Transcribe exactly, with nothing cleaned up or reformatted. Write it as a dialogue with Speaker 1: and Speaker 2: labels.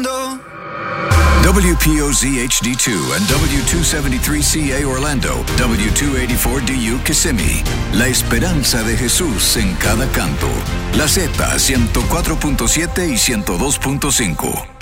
Speaker 1: mundo.
Speaker 2: W P O Z H D two and W two seventy-three C A Orlando, W two eighty-four D U Kissimmee. La esperanza de Jesús en cada canto. La Z ciento cuatro punto siete y ciento dos punto cinco.